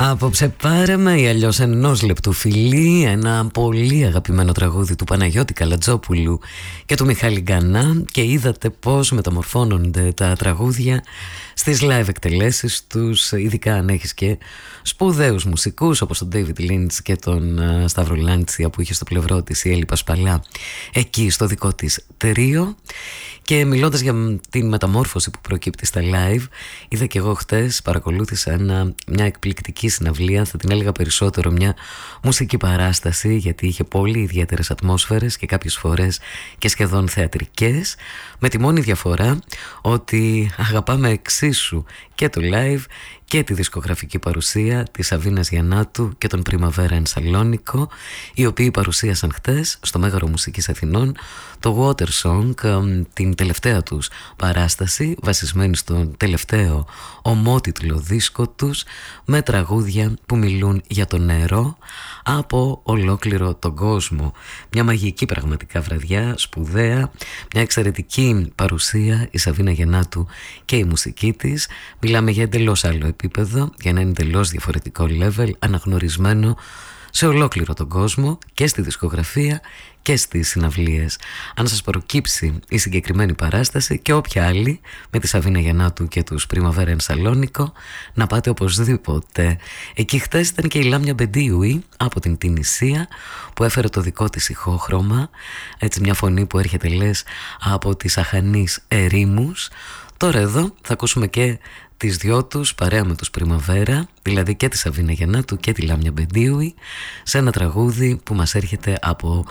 Απόψε πάρε με ή αλλιώς ενός λεπτού φιλί, ένα πολύ αγαπημένο τραγούδι του Παναγιώτη Καλατζόπουλου και του Μιχάλη Γκανά, και είδατε πώς μεταμορφώνονται τα τραγούδια στις live εκτελέσεις τους, ειδικά αν έχεις και σπουδαίους μουσικούς όπως τον David Lynch και τον Σταύρο Λάντσια που είχε στο πλευρό της η Έλλη Πασπαλά εκεί στο δικό της τρίο. Και μιλώντας για την μεταμόρφωση που προκύπτει στα live, είδα και εγώ χτες, παρακολούθησα μια εκπληκτική συναυλία, θα την έλεγα περισσότερο μια μουσική παράσταση, γιατί είχε πολύ ιδιαίτερες ατμόσφαιρες και κάποιες φορές και σχεδόν θεατρικές, με τη μόνη διαφορά ότι αγαπάμε εξίσου και το live και τη δισκογραφική παρουσία της Σαβίνας Γιαννάτου και τον Πριμαβέρα εν Σαλόνικο, οι οποίοι παρουσίασαν χτες στο Μέγαρο Μουσικής Αθηνών το Water Song, την τελευταία τους παράσταση βασισμένη στον τελευταίο ομότιτλο δίσκο τους, με τραγούδια που μιλούν για το νερό από ολόκληρο τον κόσμο. Μια μαγική πραγματικά βραδιά, σπουδαία, μια εξαιρετική παρουσία η Σαβίνα Γιαννάτου και η μουσική της. Μιλάμε για εντελώς άλλο επίπεδο, για ένα εντελώς διαφορετικό level, αναγνωρισμένο σε ολόκληρο τον κόσμο και στη δισκογραφία και στις συναυλίες. Αν σας προκύψει η συγκεκριμένη παράσταση και όποια άλλη με τη Σαβίνα Γιαννάτου και τους Πριμαβέρα εν Σαλόνικο, να πάτε οπωσδήποτε. Εκεί χτες ήταν και η Λάμια Μπεντίουι από την Τινησία που έφερε το δικό της ηχόχρωμα, έτσι μια φωνή που έρχεται λες από τις αχανείς ερήμους. Τώρα εδώ θα ακούσουμε και τις δυο τους παρέα με τους Πριμαβέρα, δηλαδή και τη Σαβίνα Γιαννάτου και τη Λάμια Μπεντίουι, σε ένα τραγούδι που μας έρχεται από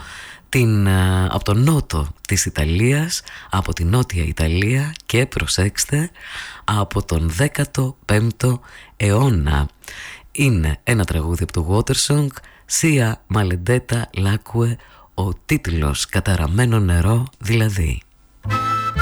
τον νότο της Ιταλίας, από την νότια Ιταλία και προσέξτε, από τον 15ο αιώνα. Είναι ένα τραγούδι από το Water Song, Sia Maledetta L'acque, ο τίτλος «Καταραμένο νερό» δηλαδή.